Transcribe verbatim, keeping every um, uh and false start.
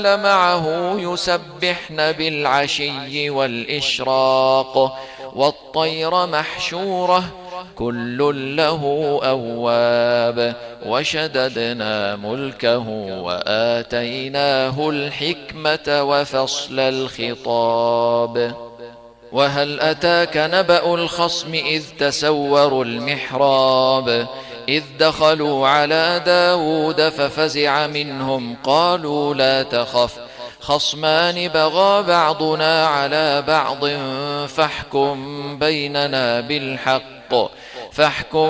معه يسبحن بالعشي والإشراق والطير محشورة كل له أواب وشددنا ملكه وآتيناه الحكمة وفصل الخطاب. وهل أتاك نبأ الخصم إذ تسوروا المحراب إذ دخلوا على داود ففزع منهم قالوا لا تخف خصمان بغى بعضنا على بعض فاحكم بيننا بالحق فاحكم